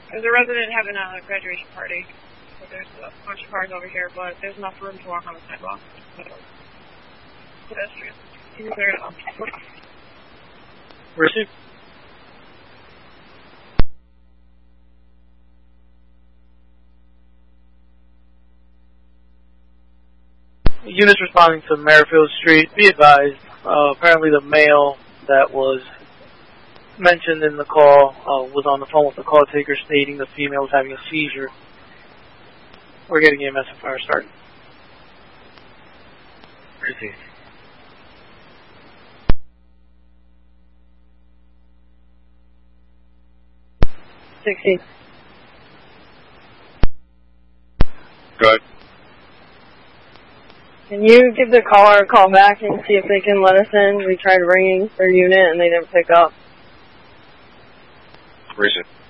There's a resident having a graduation party. So there's a bunch of cars over here, but there's enough room to walk on the sidewalk. So, pedestrians. You can clear it up. Receive. Units responding to Merrifield Street, be advised, apparently the male that was mentioned in the call was on the phone with the call taker stating the female was having a seizure. We're getting EMS and fire started. Receive. Go ahead. Can you give the caller a call back and see if they can let us in? We tried ringing their unit and they didn't pick up. Receive.